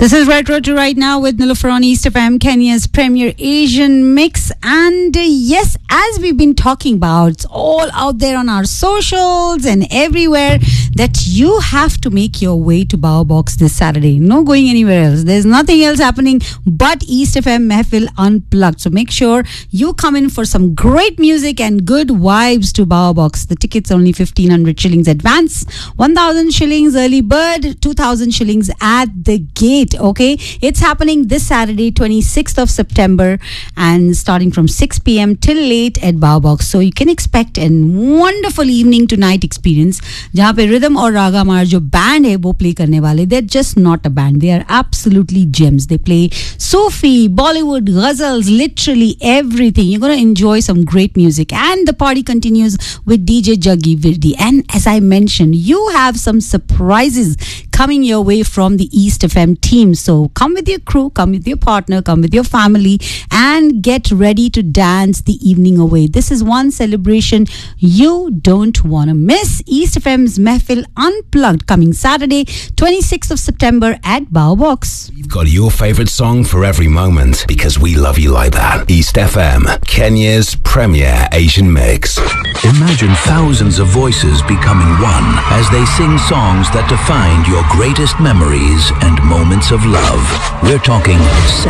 This is Retro to Right Now with Nilofer on East FM, Kenya's premier Asian mix. And yes, as we've been talking about, it's all out there on our socials and everywhere that you have to make your way to Bow Box this Saturday. No going anywhere else. There's nothing else happening but East FM Mehfil Unplugged. So make sure you come in for some great music and good vibes to Bow Box. The tickets only 1,500 shillings advance, 1,000 shillings early bird, 2,000 shillings at the gate. Okay, it's happening this Saturday, 26th of September, and starting from 6 p.m. till late at Bow Box. So you can expect a wonderful evening to night experience, जहाँ पे rhythm और raga maar जो band है वो play करने वाले. They're just not a band. They are absolutely gems. They play Sufi, Bollywood, ghazals, literally everything. You're gonna enjoy some great music, and the party continues with DJ Jaggi Virdi. And as I mentioned, you have some surprises coming your way from the East FM team. So come with your crew, come with your partner, come with your family, and get ready to dance the evening away. This is one celebration you don't want to miss. East FM's Mehfil Unplugged, coming Saturday, 26th of September at Bow Box. We've got your favorite song for every moment because we love you like that. East FM, Kenya's premier Asian mix. Imagine thousands of voices becoming one as they sing songs that defined your greatest memories and moments of love. We're talking